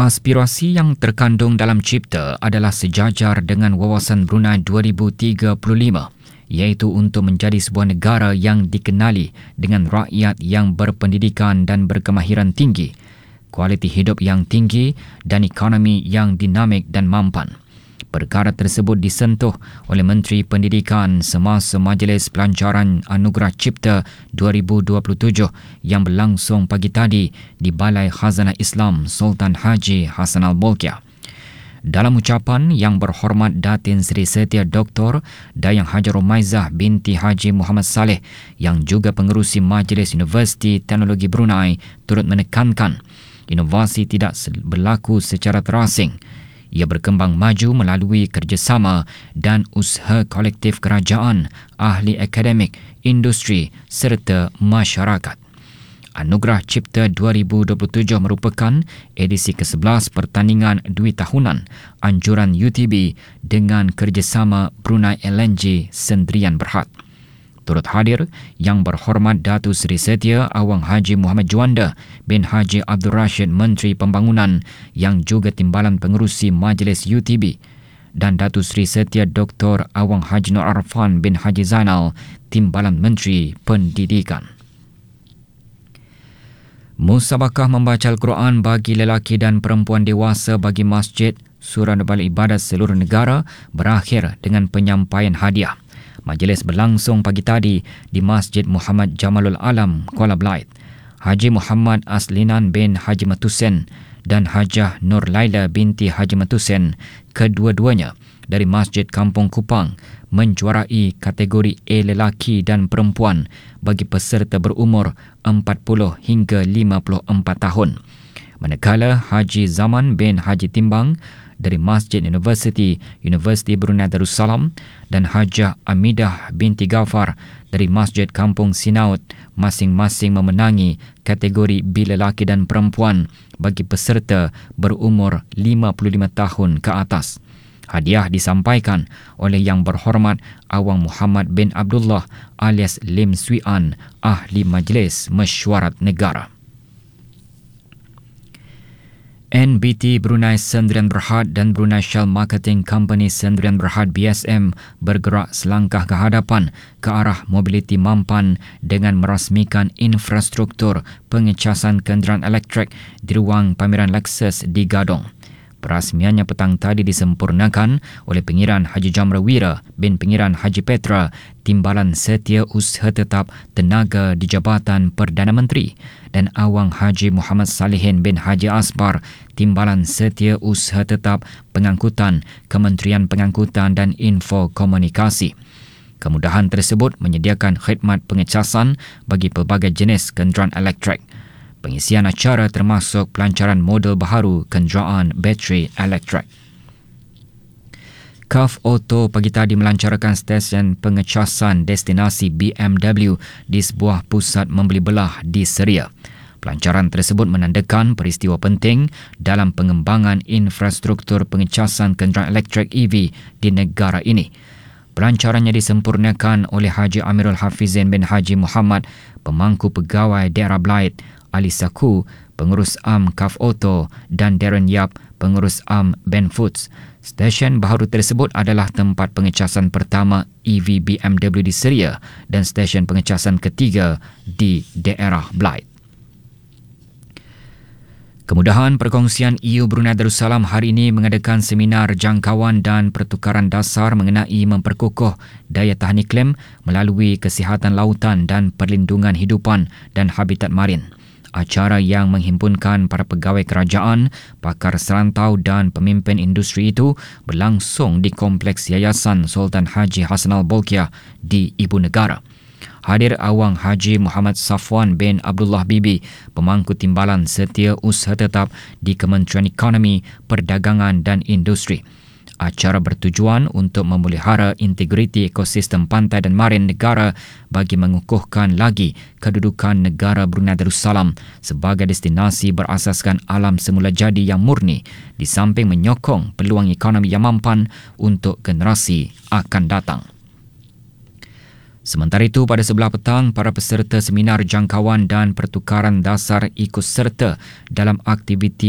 Aspirasi yang terkandung dalam Cipta adalah sejajar dengan wawasan Brunei 2035, iaitu untuk menjadi sebuah negara yang dikenali dengan rakyat yang berpendidikan dan berkemahiran tinggi, kualiti hidup yang tinggi dan ekonomi yang dinamik dan mampan. Perkara tersebut disentuh oleh Menteri Pendidikan semasa Majlis Pelancaran Anugerah Cipta 2027 yang berlangsung pagi tadi di Balai Khazanah Islam Sultan Haji Hassanal Bolkiah. Dalam ucapan, Yang Berhormat Datin Seri Setia Dr. Dayang Haji Rumaizah binti Haji Muhammad Saleh yang juga pengerusi Majlis Universiti Teknologi Brunei turut menekankan inovasi tidak berlaku secara terasing. Ia berkembang maju melalui kerjasama dan usaha kolektif kerajaan, ahli akademik, industri serta masyarakat. Anugerah Cipta 2027 merupakan edisi ke-11 pertandingan 2 tahunan anjuran UTB dengan kerjasama Brunei LNG Sendirian Berhad. Turut hadir Yang Berhormat Datuk Seri Setia Awang Haji Muhammad Juanda bin Haji Abdul Rashid Menteri Pembangunan yang juga Timbalan Pengerusi Majlis UTB dan Datuk Seri Setia Dr. Awang Haji Nur Arfan bin Haji Zainal Timbalan Menteri Pendidikan. Musabakah membaca Al-Quran bagi lelaki dan perempuan dewasa bagi masjid surau balai ibadat seluruh negara berakhir dengan penyampaian hadiah. Majlis berlangsung pagi tadi di Masjid Muhammad Jamalul Alam, Kuala Belait. Haji Muhammad Aslinan bin Haji Matusen dan Hajah Nur Laila binti Haji Matusen, kedua-duanya dari Masjid Kampung Kupang, menjuarai kategori A lelaki dan perempuan bagi peserta berumur 40 hingga 54 tahun. Manakala Haji Zaman bin Haji Timbang dari Masjid Universiti Brunei Darussalam dan Hajah Amidah binti Ghaffar dari Masjid Kampung Sinaut masing-masing memenangi kategori B lelaki dan perempuan bagi peserta berumur 55 tahun ke atas. Hadiah disampaikan oleh Yang Berhormat Awang Muhammad bin Abdullah alias Lim Swee An, Ahli Majlis Mesyuarat Negara. NBT Brunei Sendirian Berhad dan Brunei Shell Marketing Company Sendirian Berhad BSM bergerak selangkah ke hadapan ke arah mobiliti mampan dengan merasmikan infrastruktur pengecasan kenderaan elektrik di ruang pameran Lexus di Gadong. Perasmiannya petang tadi disempurnakan oleh Pengiran Haji Jamrawira bin Pengiran Haji Petra, Timbalan Setia Usaha Tetap Tenaga di Jabatan Perdana Menteri, dan Awang Haji Muhammad Salihin bin Haji Asbar, Timbalan Setia Usaha Tetap Pengangkutan, Kementerian Pengangkutan dan Info Komunikasi. Kemudahan tersebut menyediakan khidmat pengecasan bagi pelbagai jenis kenderaan elektrik. Pengisian acara termasuk pelancaran model baharu kenderaan bateri elektrik. KAF Auto pagi tadi melancarkan stesen pengecasan destinasi BMW di sebuah pusat membeli belah di Seria. Pelancaran tersebut menandakan peristiwa penting dalam pengembangan infrastruktur pengecasan kenderaan elektrik EV di negara ini. Pelancarannya disempurnakan oleh Haji Amirul Hafizin bin Haji Muhammad, Pemangku Pegawai Daerah Belait, Ali Saku, Pengurus Am KAF Auto dan Darren Yap, Pengurus Am Ben Foods. Stesen baharu tersebut adalah tempat pengecasan pertama EV BMW di Seria dan stesen pengecasan ketiga di daerah Belait. Kemudahan Perkongsian EU Brunei Darussalam hari ini mengadakan seminar jangkauan dan pertukaran dasar mengenai memperkukuh daya tahan iklim melalui kesihatan lautan dan perlindungan hidupan dan habitat marin. Acara yang menghimpunkan para pegawai kerajaan, pakar serantau dan pemimpin industri itu berlangsung di Kompleks Yayasan Sultan Haji Hassanal Bolkiah di Ibu Negara. Hadir Awang Haji Muhammad Safwan bin Abdullah Bibi, Pemangku Timbalan Setia Usaha Tetap di Kementerian Ekonomi, Perdagangan dan Industri. Acara bertujuan untuk memelihara integriti ekosistem pantai dan marin negara bagi mengukuhkan lagi kedudukan negara Brunei Darussalam sebagai destinasi berasaskan alam semula jadi yang murni di samping menyokong peluang ekonomi yang mampan untuk generasi akan datang. Sementara itu, pada sebelah petang, para peserta seminar jangkauan dan pertukaran dasar ikut serta dalam aktiviti